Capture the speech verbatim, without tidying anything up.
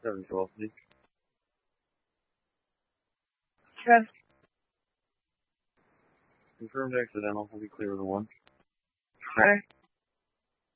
Seven Velocity. Trev. Confirmed accidental. Will be clear of the one. Runner.